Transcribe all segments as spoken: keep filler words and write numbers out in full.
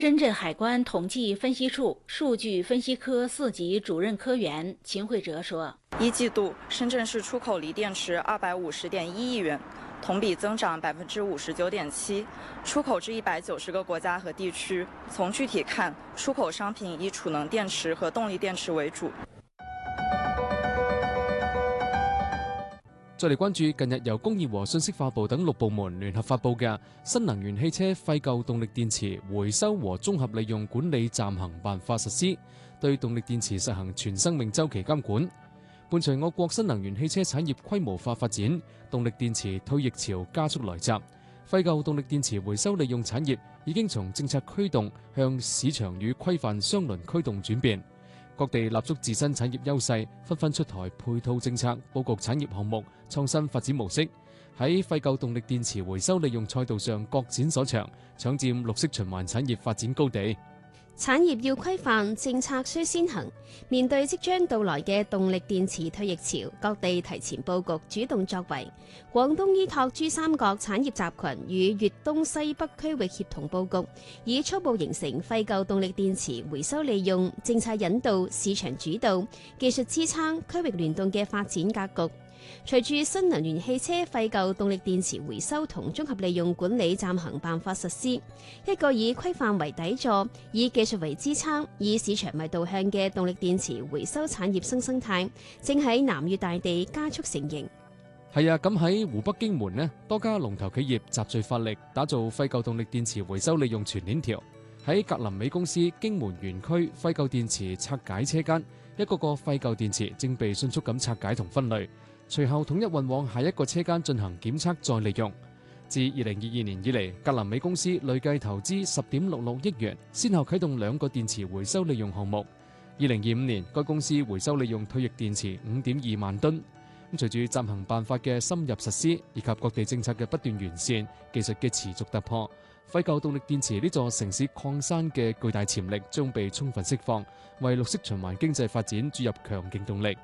深圳海关统计分析处数据分析科四级主任科员秦慧哲说， 一季度深圳市出口锂电池二百五十点一亿元，同比增长百分之五十九点七，出口至一百九十个国家和地区。从具体看，出口商品以储能电池和动力電池為主。 再嚟關注近日由工業和信息化部等六部門聯合發布嘅新能源汽車廢舊動力電池回收和綜合利用管理暫行辦法實施，對動力電池實行全生命週期監管。伴隨我國新能源汽車產業規模化發展，動力電池退役潮加速來襲，廢舊動力電池回收利用產業已經從政策驅動向市場與規範雙輪驅動轉變。各地立足自身產業優勢，紛紛出台配套政策，佈局產業項目，創新發展模式，喺廢舊動力電池回收利用賽道上各展所長，搶佔綠色循環產業發展高地。 產業要規範，政策需先行。面對即將到來嘅動力電池退役潮，各地提前佈局，主動作為。廣東依託珠三角產業集群與粵東西北區域協同佈局，以初步形成廢舊動力電池回收利用、政策引導、市場主導、技術支撐、區域聯動嘅發展格局。隨住新能源汽車廢舊動力電池回收同綜合利用管理暫行辦法實施，一個以規範為底座、以技術為支撐、以市場為導向嘅動力電池回收產業新生態，正喺南粵大地加速成型。 係啊，咁喺湖北荊門呢，多家龍頭企業集聚發力，打造廢舊動力電池回收利用全鏈條。喺格林美公司荊門園區廢舊電池拆解車間，一個個廢舊電池正被迅速咁拆解同分類。隨後統一運往下一個車間進行檢測再利用。自二零二二年以嚟，格林美公司累計投資十點六六億元，先後啟動兩個電池回收利用項目。二零二五年，該公司回收利用退役電池五點二萬噸。咁隨住暫行辦法嘅深入實施，以及各地政策嘅不斷完善，技術嘅持續突破，廢舊動力電池呢座城市礦山嘅巨大潛力將被充分釋放，為綠色循環經濟發展注入強勁動力。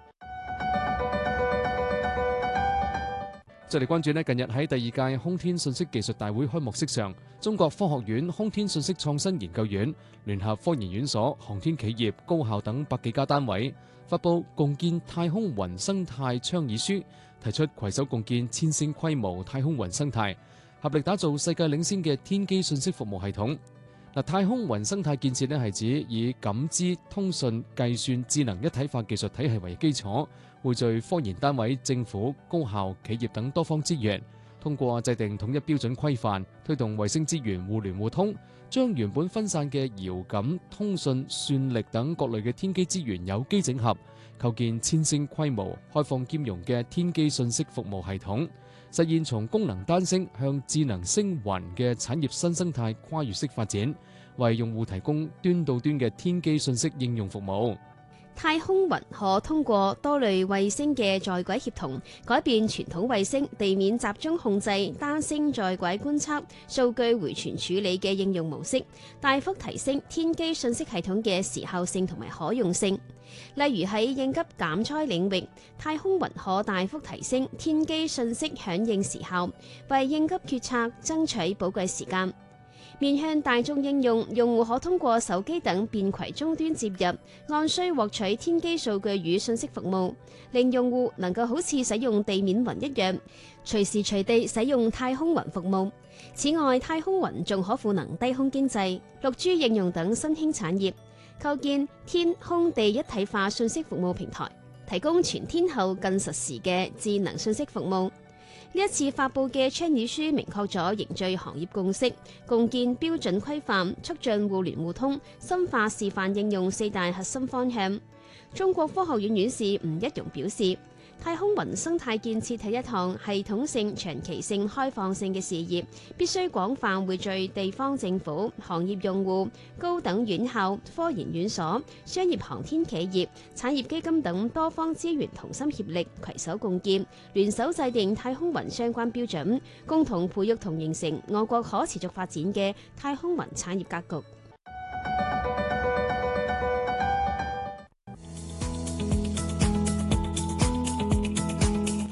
再嚟關注呢，近日喺第二屆空天信息技術大會開幕式上，中國科學院空天信息創新研究院聯合科研院所、航天企業、高校等百幾家單位，發布共建太空雲生態倡議書，提出攜手共建千星規模太空雲生態，合力打造世界領先嘅天基信息服務系統。嗱，太空雲生態建設呢係指以感知、通訊、計算、智能一體化技術體系為基礎，匯聚科研單位、政府、高校、企業等多方資源，通過制定統一標準規範，推動衛星資源互聯互通，將原本分散嘅遙感、通訊、算力等各類嘅天基資源有機整合，構建千星規模、開放兼容嘅天基信息服務系統，實現從功能單星向智能星雲嘅產業新生態跨越式發展，為用戶提供端到端嘅天基信息應用服務。 太空雲可通過多類衛星嘅在軌協同，改變傳統衛星地面集中控制、單星在軌觀測、數據回傳處理嘅應用模式，大幅提升天基信息系統嘅時效性同埋可用性。例如喺應急減災領域，太空雲可大幅提升天基信息響應時效，為應急決策爭取寶貴時間。面向大眾應用，用戶可通過手機等便攜終端接入，按需獲取天基數據與信息服務，令用戶能夠好似使用地面雲一樣，隨時隨地使用太空雲服務。此外，太空雲仲可賦能低空經濟、六 G 應用等新興產業，構建天空地一體化信息服務平台，提供全天候更實時嘅智能信息服務。呢一次發布嘅倡議書明確咗凝聚行業共識、共建標準規範、促進互聯互通、深化示範應用四大核心方向。中國科學院院士吳一榕表示，太空雲生態建設係一項系統性、長期性、開放性嘅事業，必須廣泛匯聚地方政府、行業用戶、高等院校、科研院所、商業航天企業、產業基金等多方資源同心協力，攜手共建，聯手制定太空雲相關標準，共同培育同形成我國可持續發展嘅太空雲產業格局。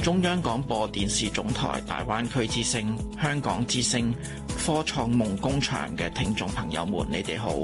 中央廣播電視總台大灣區之聲、香港之聲、科創夢工場嘅聽眾朋友們，你哋好。